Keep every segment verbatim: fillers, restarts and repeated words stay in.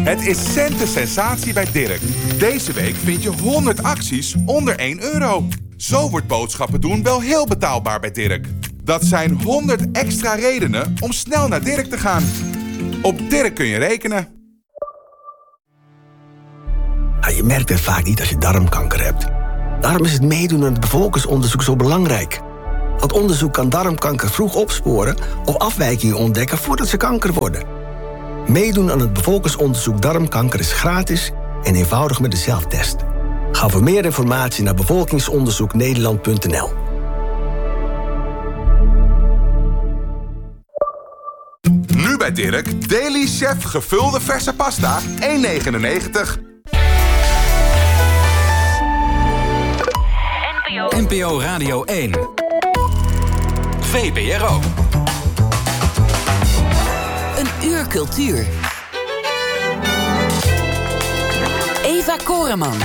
Het is centen sensatie bij Dirk. Deze week vind je honderd acties onder één euro. Zo wordt boodschappen doen wel heel betaalbaar bij Dirk. Dat zijn honderd extra redenen om snel naar Dirk te gaan. Op Dirk kun je rekenen. Je merkt het vaak niet als je darmkanker hebt. Daarom is het meedoen aan het bevolkingsonderzoek zo belangrijk. Want onderzoek kan darmkanker vroeg opsporen of afwijkingen ontdekken voordat ze kanker worden. Meedoen aan het bevolkingsonderzoek darmkanker is gratis en eenvoudig met de zelftest. Ga voor meer informatie naar bevolkingsonderzoek nederland punt n l. Nu bij Dirk, Daily Chef gevulde verse pasta, één negenennegentig. N P O Radio één. V P R O. Een uur cultuur. Eva Koreman.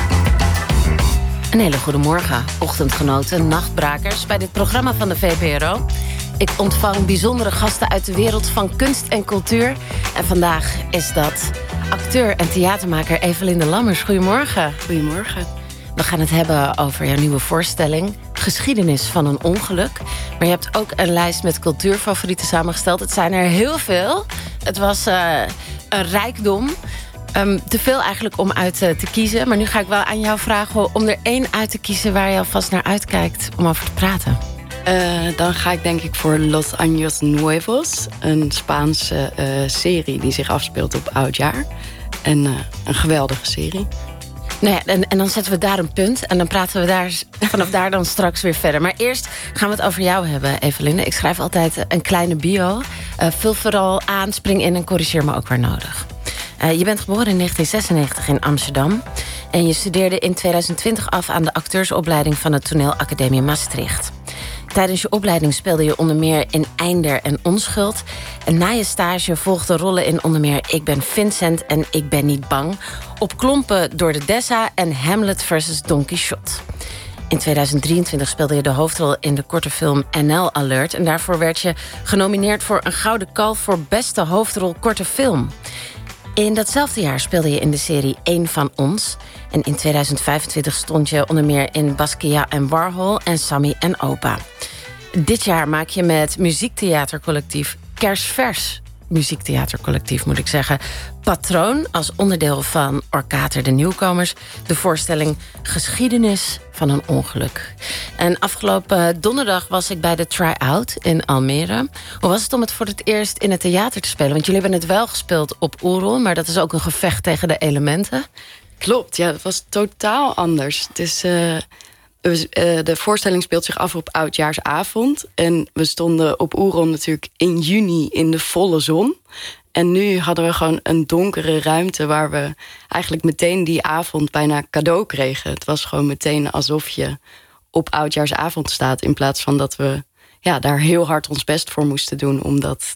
Een hele goede morgen, ochtendgenoten, nachtbrakers bij dit programma van de V P R O. Ik ontvang bijzondere gasten uit de wereld van kunst en cultuur. En vandaag is dat acteur en theatermaker Evelinde Lammers. Goedemorgen. Goedemorgen. We gaan het hebben over jouw nieuwe voorstelling, Geschiedenis van een ongeluk. Maar je hebt ook een lijst met cultuurfavorieten samengesteld. Het zijn er heel veel. Het was uh, een rijkdom. Um, te veel eigenlijk om uit uh, te kiezen. Maar nu ga ik wel aan jou vragen om er één uit te kiezen waar je alvast naar uitkijkt om over te praten. Uh, dan ga ik denk ik voor Los Años Nuevos. Een Spaanse uh, serie die zich afspeelt op oudjaar. En uh, een geweldige serie. Nou ja, en, en dan zetten we daar een punt. En dan praten we daar, vanaf daar dan straks weer verder. Maar eerst gaan we het over jou hebben, Evelinde. Ik schrijf altijd een kleine bio. Uh, vul vooral aan, spring in en corrigeer me ook waar nodig. Uh, je bent geboren in negentien zesennegentig in Amsterdam. En je studeerde in tweeduizend twintig af aan de acteursopleiding van de Toneelacademie Maastricht. Tijdens je opleiding speelde je onder meer in Einder en Onschuld. En na je stage volgden rollen in onder meer Ik ben Vincent en Ik ben niet bang. Op Klompen door de Dessa en Hamlet versus Don Quixote. In tweeduizend drieëntwintig speelde je de hoofdrol in de korte film N L Alert. En daarvoor werd je genomineerd voor een Gouden Kalf voor beste hoofdrol korte film. In datzelfde jaar speelde je in de serie Eén van ons. En in tweeduizend vijfentwintig stond je onder meer in Basquiat en Warhol en Sammy en Opa. Dit jaar maak je met muziektheatercollectief Kersvers... muziektheatercollectief moet ik zeggen... Patroon als onderdeel van Orkater de Nieuwkomers... de voorstelling Geschiedenis van een ongeluk. En afgelopen donderdag was ik bij de Try-Out in Almere. Hoe was het om het voor het eerst in het theater te spelen? Want jullie hebben het wel gespeeld op Oerol... maar dat is ook een gevecht tegen de elementen. Klopt, ja, het was totaal anders. Het is... Uh... De voorstelling speelt zich af op Oudjaarsavond. En we stonden op Oerol natuurlijk in juni in de volle zon. En nu hadden we gewoon een donkere ruimte... waar we eigenlijk meteen die avond bijna cadeau kregen. Het was gewoon meteen alsof je op Oudjaarsavond staat... in plaats van dat we ja, daar heel hard ons best voor moesten doen... om dat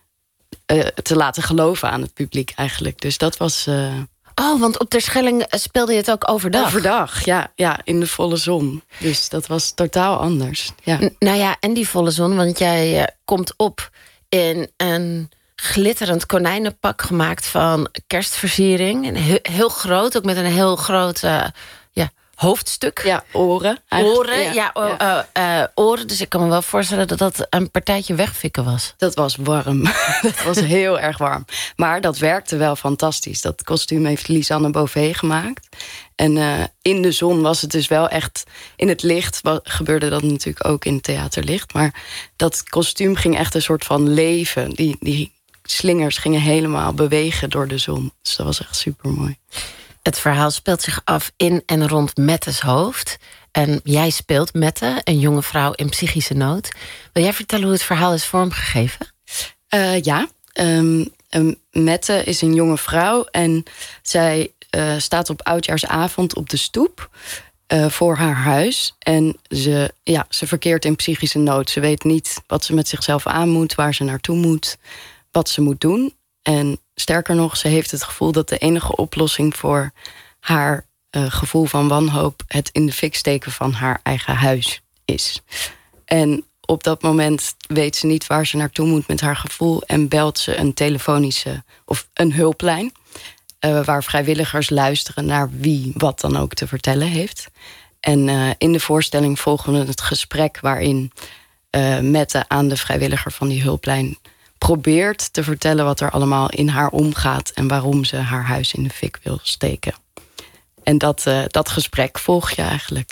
uh, te laten geloven aan het publiek eigenlijk. Dus dat was... Uh, Oh, want op Terschelling speelde je het ook overdag? Overdag, ja, ja, in de volle zon. Dus dat was totaal anders. Ja. N- nou ja, en die volle zon, want jij uh, komt op in een glitterend konijnenpak... gemaakt van kerstversiering. En heel, heel groot, ook met een heel groot uh, ja, hoofdstuk. Ja, oren. Oren, ja, ja, ja. Uh, uh, uh, oren. Dus ik kan me wel voorstellen dat dat een partijtje wegfikken was. Dat was warm. Dat was heel erg warm. Maar dat werkte wel fantastisch. Dat kostuum heeft Lisanne Beauvais gemaakt. En uh, in de zon was het dus wel echt... In het licht gebeurde dat natuurlijk ook in het theaterlicht. Maar dat kostuum ging echt een soort van leven. Die, die slingers gingen helemaal bewegen door de zon. Dus dat was echt supermooi. Het verhaal speelt zich af in en rond Mettes hoofd. En jij speelt Mette, een jonge vrouw in psychische nood. Wil jij vertellen hoe het verhaal is vormgegeven? Uh, ja, um, um, Mette is een jonge vrouw... en zij uh, staat op Oudjaarsavond op de stoep uh, voor haar huis. En ze, ja, ze verkeert in psychische nood. Ze weet niet wat ze met zichzelf aan moet, waar ze naartoe moet... wat ze moet doen. En sterker nog, ze heeft het gevoel dat de enige oplossing voor haar uh, gevoel van wanhoop... het in de fik steken van haar eigen huis is. En op dat moment weet ze niet waar ze naartoe moet met haar gevoel... en belt ze een telefonische of een hulplijn. Uh, waar vrijwilligers luisteren naar wie wat dan ook te vertellen heeft. En uh, in de voorstelling volgen we het gesprek waarin uh, Mette aan de vrijwilliger van die hulplijn probeert te vertellen wat er allemaal in haar omgaat en waarom ze haar huis in de fik wil steken. En dat, uh, dat gesprek volg je eigenlijk.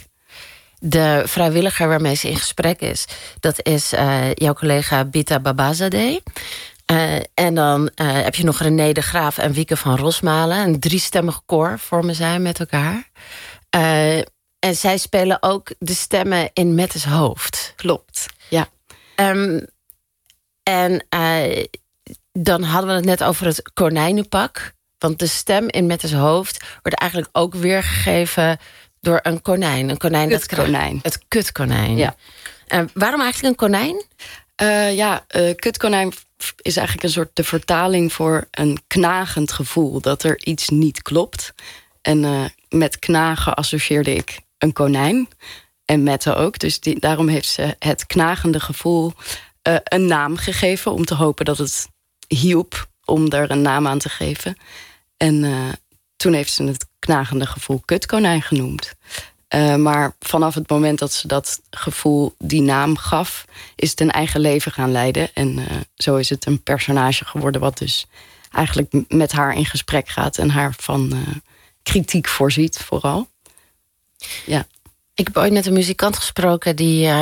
De vrijwilliger waarmee ze in gesprek is, dat is uh, jouw collega Bita Babazadeh. Uh, en dan uh, heb je nog René de Graaf en Wieke van Rosmalen. Een driestemmig koor vormen zij met elkaar. Uh, en zij spelen ook de stemmen in Mette's hoofd. Klopt, ja. Um, en uh, dan hadden we het net over het konijnenpak. Want de stem in Mette's hoofd wordt eigenlijk ook weergegeven door een konijn. Een konijn dat kutkonijn. Het kutkonijn. Ja. Uh, waarom eigenlijk een konijn? Uh, ja, uh, kutkonijn is eigenlijk een soort de vertaling voor een knagend gevoel. Dat er iets niet klopt. En uh, met knagen associeerde ik een konijn. En Mette ook. Dus die, daarom heeft ze het knagende gevoel uh, een naam gegeven. Om te hopen dat het hielp om er een naam aan te geven. En uh, toen heeft ze het knagende gevoel kutkonijn genoemd. Uh, maar vanaf het moment dat ze dat gevoel die naam gaf, is het een eigen leven gaan leiden. En uh, zo is het een personage geworden wat dus eigenlijk met haar in gesprek gaat en haar van uh, kritiek voorziet vooral. Ja. Ik heb ooit met een muzikant gesproken die uh,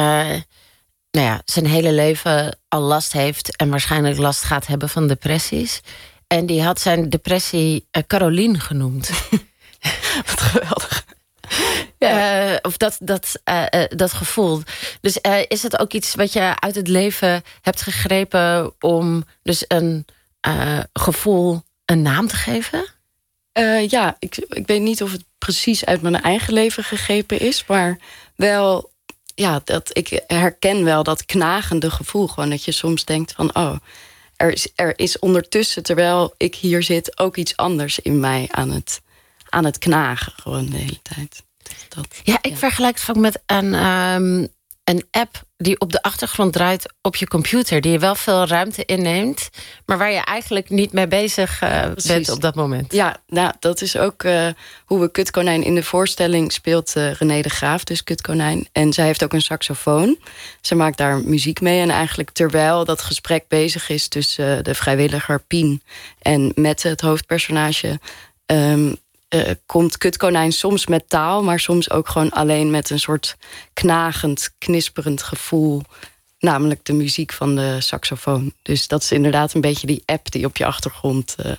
nou ja, zijn hele leven al last heeft en waarschijnlijk last gaat hebben van depressies. En die had zijn depressie uh, Caroline genoemd. Wat geweldig. Ja. Uh, of dat, dat, uh, uh, dat gevoel. Dus uh, is het ook iets wat je uit het leven hebt gegrepen om dus een uh, gevoel een naam te geven? Uh, ja, ik, ik weet niet of het precies uit mijn eigen leven gegrepen is, maar wel, ja, dat ik herken wel dat knagende gevoel. Gewoon dat je soms denkt van, oh, er is, er is ondertussen, terwijl ik hier zit, ook iets anders in mij aan het, aan het knagen. Gewoon de hele tijd. Dat, ja, ik ja. vergelijk het vaak met een, um, een app die op de achtergrond draait op je computer. Die je wel veel ruimte inneemt, maar waar je eigenlijk niet mee bezig uh, bent op dat moment. Ja, nou, dat is ook uh, hoe we Kutkonijn in de voorstelling speelt uh, René de Graaf, dus Kutkonijn. En zij heeft ook een saxofoon. Ze maakt daar muziek mee. En eigenlijk terwijl dat gesprek bezig is tussen uh, de vrijwilliger Pien en Mette, het hoofdpersonage, Um, Uh, komt Kutkonijn soms met taal, maar soms ook gewoon alleen met een soort knagend, knisperend gevoel. Namelijk de muziek van de saxofoon. Dus dat is inderdaad een beetje die app die op je achtergrond uh,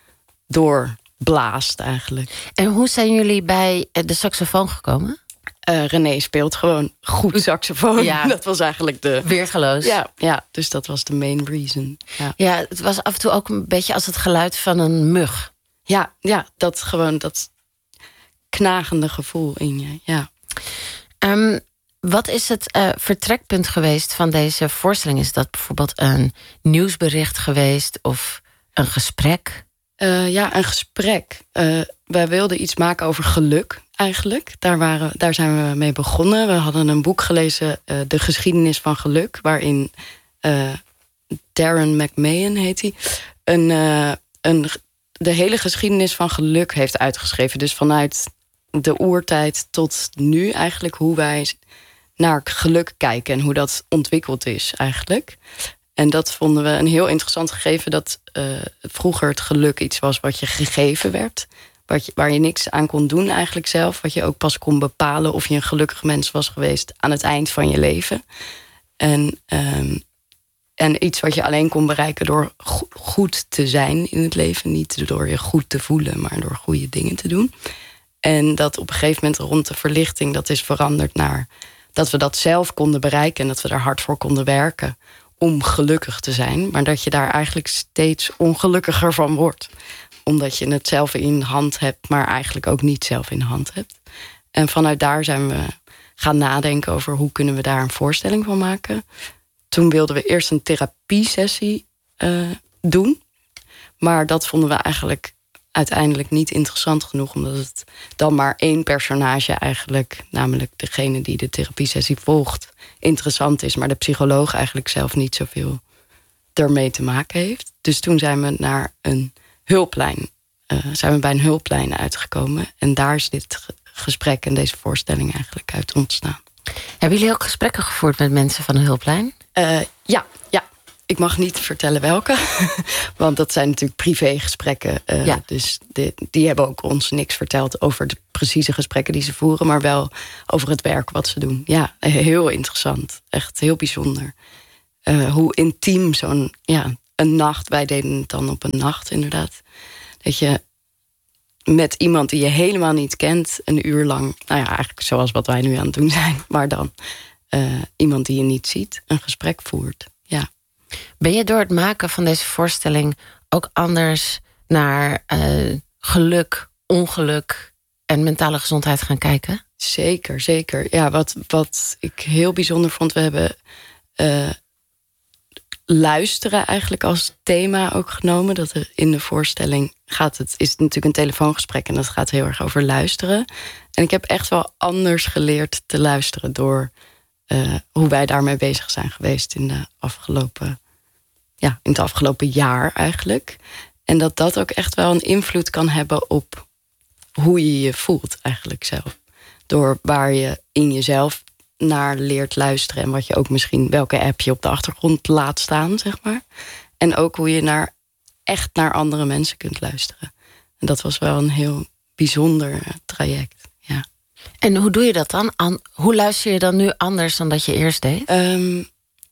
doorblaast eigenlijk. En hoe zijn jullie bij de saxofoon gekomen? Uh, René speelt gewoon goed saxofoon. Ja. Dat was eigenlijk de... Weergeloos. Ja, ja, dus dat was de main reason. Ja. ja, het was af en toe ook een beetje als het geluid van een mug. Ja, ja, dat gewoon dat knagende gevoel in je, ja. Um, wat is het uh, vertrekpunt geweest van deze voorstelling? Is dat bijvoorbeeld een nieuwsbericht geweest of een gesprek? Uh, ja, een gesprek. Uh, wij wilden iets maken over geluk, eigenlijk. Daar, waren, daar zijn we mee begonnen. We hadden een boek gelezen, uh, De geschiedenis van geluk, waarin uh, Darren McMahon heet hij, een, uh, een de hele geschiedenis van geluk heeft uitgeschreven. Dus vanuit de oertijd tot nu eigenlijk hoe wij naar geluk kijken en hoe dat ontwikkeld is eigenlijk. En dat vonden we een heel interessant gegeven, dat uh, vroeger het geluk iets was wat je gegeven werd, wat je, waar je niks aan kon doen eigenlijk zelf, wat je ook pas kon bepalen of je een gelukkig mens was geweest aan het eind van je leven. En um, En iets wat je alleen kon bereiken door goed te zijn in het leven. Niet door je goed te voelen, maar door goede dingen te doen. En dat op een gegeven moment rond de verlichting, dat is veranderd naar dat we dat zelf konden bereiken en dat we daar hard voor konden werken om gelukkig te zijn. Maar dat je daar eigenlijk steeds ongelukkiger van wordt. Omdat je het zelf in de hand hebt, maar eigenlijk ook niet zelf in de hand hebt. En vanuit daar zijn we gaan nadenken over hoe kunnen we daar een voorstelling van maken. Toen wilden we eerst een therapiesessie uh, doen. Maar dat vonden we eigenlijk uiteindelijk niet interessant genoeg, omdat het dan maar één personage eigenlijk, namelijk degene die de therapiesessie volgt, interessant is, maar de psycholoog eigenlijk zelf niet zoveel ermee te maken heeft. Dus toen zijn we naar een hulplijn uh, zijn we bij een hulplijn uitgekomen. En daar is dit ge- gesprek en deze voorstelling eigenlijk uit ontstaan. Hebben jullie ook gesprekken gevoerd met mensen van de hulplijn? Uh, ja, ja. Ik mag niet vertellen welke. Want dat zijn natuurlijk privégesprekken. Uh, ja. Dus de, die hebben ook ons niks verteld over de precieze gesprekken die ze voeren, maar wel over het werk wat ze doen. Ja, heel interessant. Echt heel bijzonder. Uh, hoe intiem zo'n ja, een nacht. Wij deden het dan op een nacht inderdaad. Dat je met iemand die je helemaal niet kent, een uur lang, nou ja, eigenlijk zoals wat wij nu aan het doen zijn, maar dan uh, iemand die je niet ziet, een gesprek voert. Ja. Ben je door het maken van deze voorstelling ook anders naar uh, geluk, ongeluk en mentale gezondheid gaan kijken? Zeker, zeker. Ja, wat, wat ik heel bijzonder vond, we hebben uh, luisteren eigenlijk als thema ook genomen. Dat er in de voorstelling gaat het, is het natuurlijk een telefoongesprek en dat gaat heel erg over luisteren. En ik heb echt wel anders geleerd te luisteren door uh, hoe wij daarmee bezig zijn geweest in de afgelopen, ja, in het afgelopen jaar eigenlijk. En dat dat ook echt wel een invloed kan hebben op hoe je je voelt eigenlijk zelf. Door waar je in jezelf naar leert luisteren en wat je ook misschien, welke app je op de achtergrond laat staan, zeg maar. En ook hoe je naar, echt naar andere mensen kunt luisteren. En dat was wel een heel bijzonder traject, ja. En hoe doe je dat dan? An- hoe luister je dan nu anders dan dat je eerst deed? Um,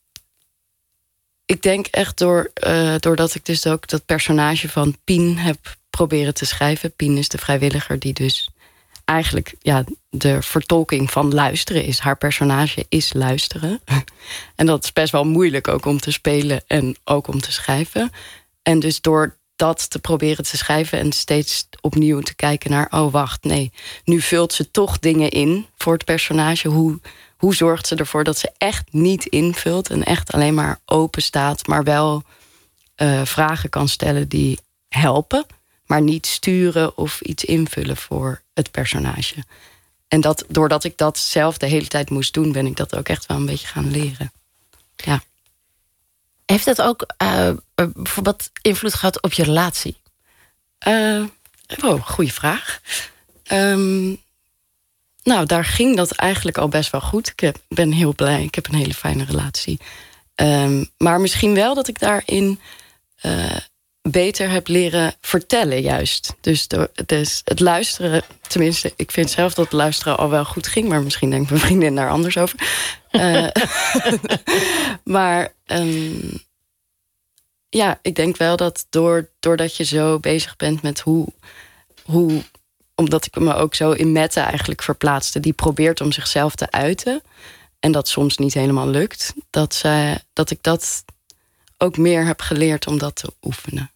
ik denk echt door, uh, doordat ik dus ook dat personage van Pien heb proberen te schrijven. Pien is de vrijwilliger die dus eigenlijk, ja, de vertolking van luisteren is. Haar personage is luisteren. En dat is best wel moeilijk ook om te spelen en ook om te schrijven. En dus door dat te proberen te schrijven en steeds opnieuw te kijken naar, oh wacht, nee, nu vult ze toch dingen in voor het personage. Hoe, hoe zorgt ze ervoor dat ze echt niet invult en echt alleen maar open staat, maar wel uh, vragen kan stellen die helpen, maar niet sturen of iets invullen voor het personage. En dat, doordat ik dat zelf de hele tijd moest doen, ben ik dat ook echt wel een beetje gaan leren. Ja. Heeft dat ook uh, bijvoorbeeld invloed gehad op je relatie? Uh, oh, goeie vraag. Um, nou, daar ging dat eigenlijk al best wel goed. Ik heb, ben heel blij. Ik heb een hele fijne relatie. Um, maar misschien wel dat ik daarin Uh, beter heb leren vertellen juist. Dus, door, dus het luisteren, tenminste, ik vind zelf dat het luisteren al wel goed ging, maar misschien denkt mijn vriendin daar anders over. uh, maar um, ja, ik denk wel dat door, doordat je zo bezig bent met hoe, hoe, omdat ik me ook zo in Mette eigenlijk verplaatste, die probeert om zichzelf te uiten en dat soms niet helemaal lukt, dat, zij, dat ik dat ook meer heb geleerd om dat te oefenen.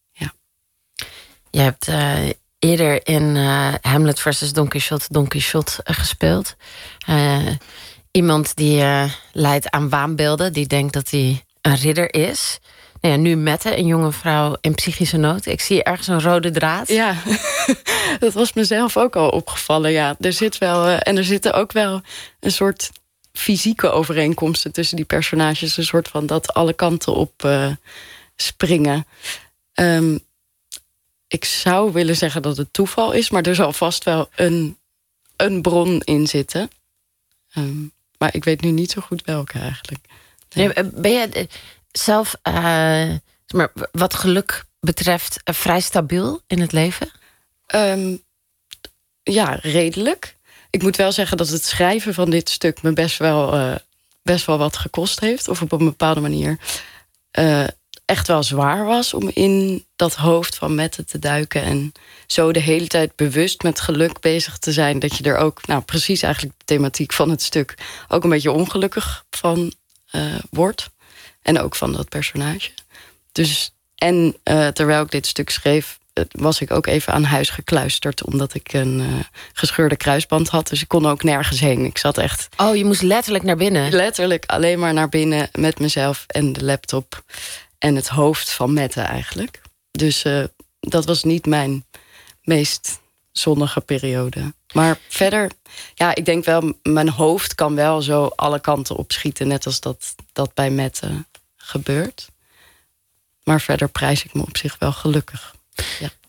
Je hebt uh, eerder in uh, Hamlet versus Don Quixote Don Quixote uh, gespeeld. Uh, iemand die uh, lijdt aan waanbeelden, die denkt dat hij een ridder is. Nou ja, nu Mette, een jonge vrouw in psychische nood. Ik zie ergens een rode draad. Ja, dat was mezelf ook al opgevallen. Ja, er zit wel, uh, en er zitten ook wel een soort fysieke overeenkomsten tussen die personages. Een soort van dat alle kanten op uh, springen. Um, Ik zou willen zeggen dat het toeval is, maar er zal vast wel een, een bron in zitten. Um, maar ik weet nu niet zo goed welke eigenlijk. Nee. Ben je zelf, uh, maar wat geluk betreft, uh, vrij stabiel in het leven? Um, ja, redelijk. Ik moet wel zeggen dat het schrijven van dit stuk me best wel, uh, best wel wat gekost heeft. Of op een bepaalde manier Uh, echt wel zwaar was om in dat hoofd van Mette te duiken en zo de hele tijd bewust met geluk bezig te zijn, dat je er ook, nou precies eigenlijk de thematiek van het stuk, ook een beetje ongelukkig van uh, wordt. En ook van dat personage. Dus, en uh, terwijl ik dit stuk schreef, was ik ook even aan huis gekluisterd, omdat ik een uh, gescheurde kruisband had. Dus ik kon ook nergens heen. Ik zat echt... Oh, je moest letterlijk naar binnen? Letterlijk alleen maar naar binnen met mezelf en de laptop en het hoofd van Mette eigenlijk. Dus uh, dat was niet mijn meest zonnige periode. Maar verder, ja, ik denk wel, mijn hoofd kan wel zo alle kanten opschieten, net als dat, dat bij Mette gebeurt. Maar verder prijs ik me op zich wel gelukkig. Ja.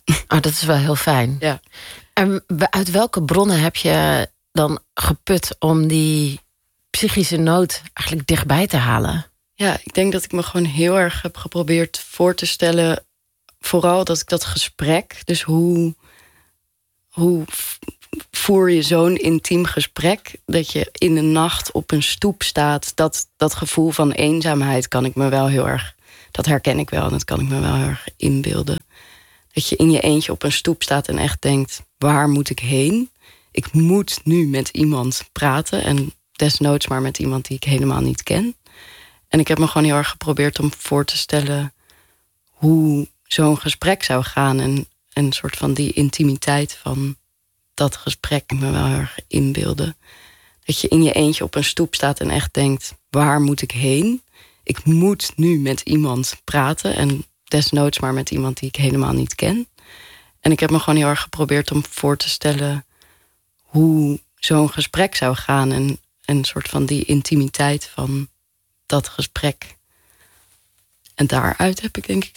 Oh, dat is wel heel fijn. Ja. En uit welke bronnen heb je dan geput om die psychische nood eigenlijk dichtbij te halen? Ja, ik denk dat ik me gewoon heel erg heb geprobeerd voor te stellen. Vooral dat ik dat gesprek, dus hoe, hoe voer je zo'n intiem gesprek, dat je in de nacht op een stoep staat. Dat, dat gevoel van eenzaamheid kan ik me wel heel erg, dat herken ik wel en dat kan ik me wel heel erg inbeelden. Dat je in je eentje op een stoep staat en echt denkt, waar moet ik heen? Ik moet nu met iemand praten en desnoods maar met iemand die ik helemaal niet ken. En ik heb me gewoon heel erg geprobeerd om voor te stellen hoe zo'n gesprek zou gaan. En een soort van die intimiteit van dat gesprek me wel heel erg inbeelden. Dat je in je eentje op een stoep staat en echt denkt, waar moet ik heen? Ik moet nu met iemand praten en desnoods maar met iemand die ik helemaal niet ken. En ik heb me gewoon heel erg geprobeerd om voor te stellen hoe zo'n gesprek zou gaan. En een soort van die intimiteit van dat gesprek. En daaruit heb ik denk ik